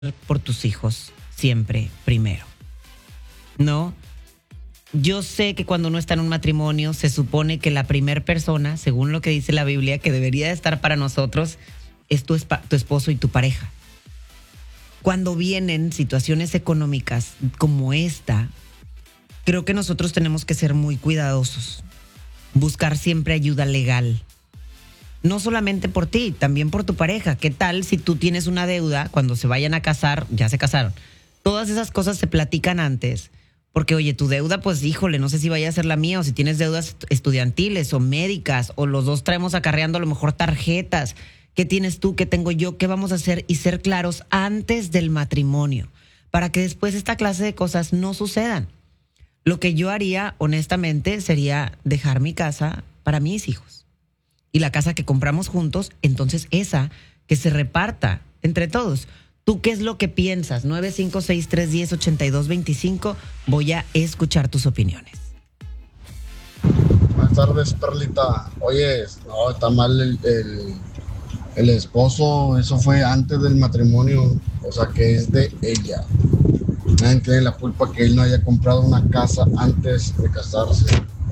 por tus hijos siempre primero, ¿no? Yo sé que cuando uno está en un matrimonio se supone que la primer persona, según lo que dice la Biblia, que debería de estar para nosotros es tu esposo y tu pareja. Cuando vienen situaciones económicas como esta, creo que nosotros tenemos que ser muy cuidadosos, buscar siempre ayuda legal. No solamente por ti, también por tu pareja. ¿Qué tal si tú tienes una deuda cuando se vayan a casar, ya se casaron? Todas esas cosas se platican antes. Porque, oye, tu deuda, pues, híjole, no sé si vaya a ser la mía, o si tienes deudas estudiantiles o médicas, o los dos traemos acarreando a lo mejor tarjetas. ¿Qué tienes tú? ¿Qué tengo yo? ¿Qué vamos a hacer? Y ser claros antes del matrimonio, para que después esta clase de cosas no sucedan. Lo que yo haría, honestamente, sería dejar mi casa para mis hijos. Y la casa que compramos juntos, entonces esa que se reparta entre todos. ¿Tú qué es lo que piensas? 956-310-8225. Voy a escuchar tus opiniones. Buenas tardes, Perlita. Oye, no, está mal el esposo. Eso fue antes del matrimonio. O sea, que es de ella. Nadie tiene la culpa que él no haya comprado una casa antes de casarse.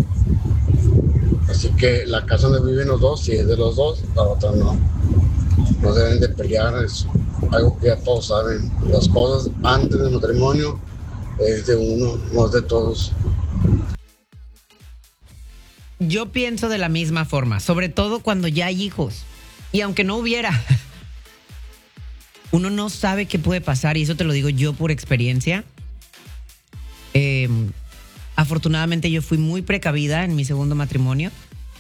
Así que la casa donde viven los dos, si es de los dos, la otra no. No deben de pelear, es algo que ya todos saben. Las cosas antes del matrimonio es de uno, no es de todos. Yo pienso de la misma forma, sobre todo cuando ya hay hijos. Y aunque no hubiera, uno no sabe qué puede pasar, y eso te lo digo yo por experiencia. Afortunadamente yo fui muy precavida en mi segundo matrimonio.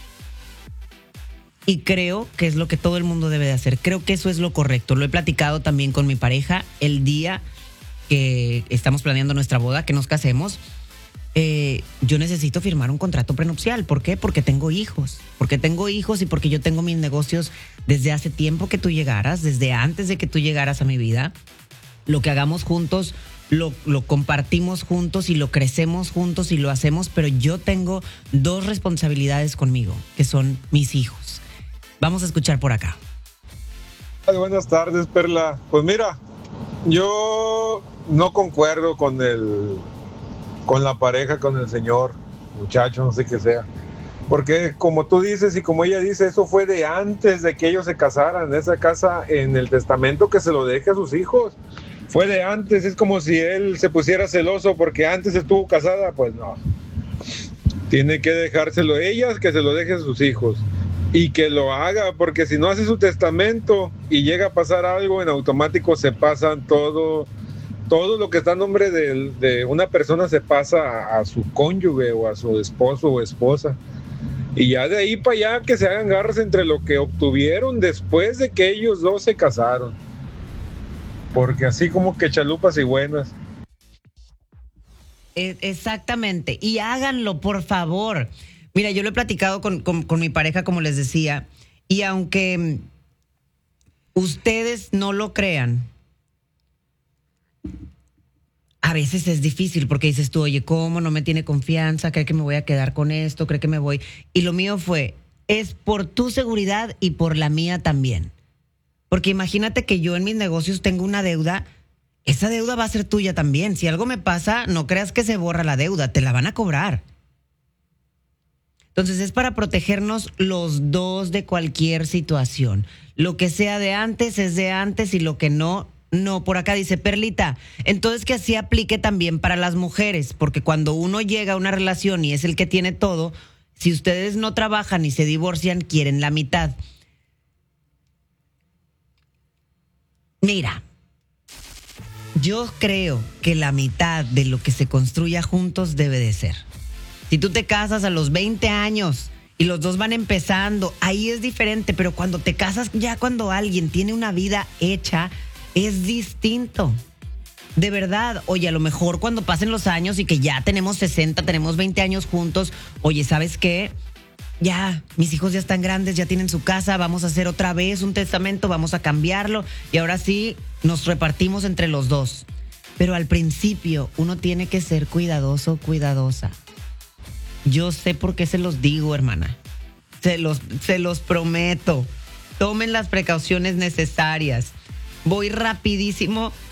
Y creo que es lo que todo el mundo debe de hacer. Creo que eso es lo correcto. Lo he platicado también con mi pareja el día que estamos planeando nuestra boda, que nos casemos. Yo necesito firmar un contrato prenupcial. ¿Por qué? Porque tengo hijos. Porque tengo hijos y porque yo tengo mis negocios desde hace tiempo que tú llegaras, desde antes de que tú llegaras a mi vida. Lo que hagamos juntos, lo compartimos juntos y lo crecemos juntos y lo hacemos. Pero yo tengo dos responsabilidades conmigo, que son mis hijos. Vamos a escuchar por acá. Buenas tardes, Perla. Pues mira, yo no concuerdo con la pareja, con el señor, muchacho, no sé qué sea. Porque como tú dices y como ella dice, eso fue de antes de que ellos se casaran. Esa casa en el testamento que se lo deje a sus hijos fue de antes. Es como si él se pusiera celoso porque antes estuvo casada. Pues no. Tiene que dejárselo a ellas, que se lo deje a sus hijos. Y que lo haga, porque si no hace su testamento y llega a pasar algo, en automático se pasan todo lo que está a nombre de una persona se pasa a su cónyuge o a su esposo o esposa. Y ya de ahí para allá que se hagan garras entre lo que obtuvieron después de que ellos dos se casaron. Porque así como que chalupas y buenas. Exactamente. Y háganlo, por favor. Mira, yo lo he platicado con mi pareja, como les decía, y aunque ustedes no lo crean, a veces es difícil porque dices tú, oye, ¿cómo no me tiene confianza? ¿Cree que me voy a quedar con esto? ¿Cree que me voy? Y lo mío es por tu seguridad y por la mía también. Porque imagínate que yo en mis negocios tengo una deuda, esa deuda va a ser tuya también. Si algo me pasa, no creas que se borra la deuda, te la van a cobrar. Entonces es para protegernos los dos de cualquier situación. Lo que sea de antes es de antes y lo que no. Por acá dice Perlita, entonces que así aplique también para las mujeres, porque cuando uno llega a una relación y es el que tiene todo, si ustedes no trabajan y se divorcian, quieren la mitad. Mira, yo creo que la mitad de lo que se construya juntos debe de ser. Si tú te casas a los 20 años y los dos van empezando, ahí es diferente, pero cuando te casas ya cuando alguien tiene una vida hecha, es distinto. De verdad, oye, a lo mejor cuando pasen los años y que ya tenemos 60, tenemos 20 años juntos, oye, ¿sabes qué? Ya, mis hijos ya están grandes, ya tienen su casa, vamos a hacer otra vez un testamento, vamos a cambiarlo y ahora sí nos repartimos entre los dos. Pero al principio uno tiene que ser cuidadoso, cuidadosa. Yo sé por qué se los digo, hermana. Se los prometo. Tomen las precauciones necesarias. Voy rapidísimo